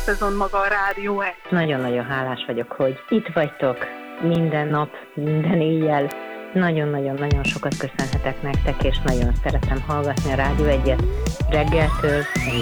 szezon maga a Rádió 1. Nagyon-nagyon hálás vagyok, hogy itt vagytok minden nap, minden éjjel. Nagyon-nagyon-nagyon sokat köszönhetek nektek, és nagyon szeretem hallgatni a Rádió 1-et reggeltől